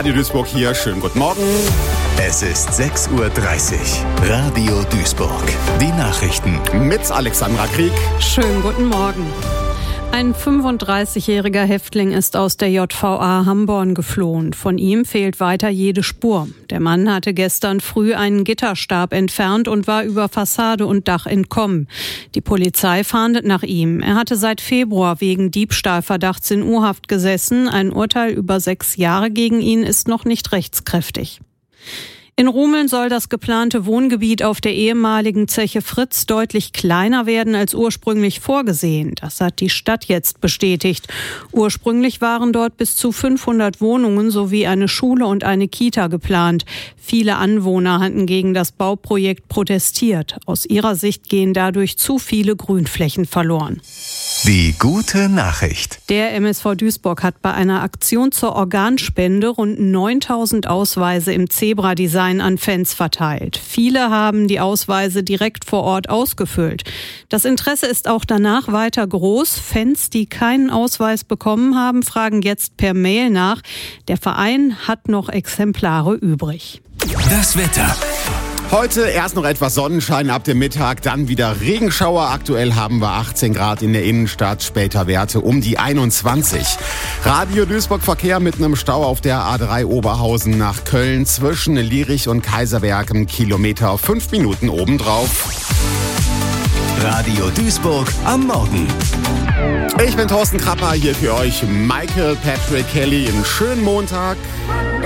Radio Duisburg hier. Schönen guten Morgen. Es ist 6:30 Uhr. Radio Duisburg. Die Nachrichten. Mit Alexandra Krieg. Schönen guten Morgen. Ein 35-jähriger Häftling ist aus der JVA Hamborn geflohen. Von ihm fehlt weiter jede Spur. Der Mann hatte gestern früh einen Gitterstab entfernt und war über Fassade und Dach entkommen. Die Polizei fahndet nach ihm. Er hatte seit Februar wegen Diebstahlverdachts in U-Haft gesessen. Ein Urteil über 6 Jahre gegen ihn ist noch nicht rechtskräftig. In Rumeln soll das geplante Wohngebiet auf der ehemaligen Zeche Fritz deutlich kleiner werden als ursprünglich vorgesehen. Das hat die Stadt jetzt bestätigt. Ursprünglich waren dort bis zu 500 Wohnungen sowie eine Schule und eine Kita geplant. Viele Anwohner hatten gegen das Bauprojekt protestiert. Aus ihrer Sicht gehen dadurch zu viele Grünflächen verloren. Die gute Nachricht. Der MSV Duisburg hat bei einer Aktion zur Organspende rund 9.000 Ausweise im Zebra-Design an Fans verteilt. Viele haben die Ausweise direkt vor Ort ausgefüllt. Das Interesse ist auch danach weiter groß. Fans, die keinen Ausweis bekommen haben, fragen jetzt per Mail nach. Der Verein hat noch Exemplare übrig. Das Wetter. Heute erst noch etwas Sonnenschein, ab dem Mittag dann wieder Regenschauer. Aktuell haben wir 18 Grad in der Innenstadt, später Werte um die 21. Radio Duisburg Verkehr mit einem Stau auf der A3 Oberhausen nach Köln zwischen Lierich und Kaiserwerk, Kilometer 5 Minuten obendrauf. Radio Duisburg am Morgen. Ich bin Thorsten Krapper, hier für euch Michael Patrick Kelly. Einen schönen Montag.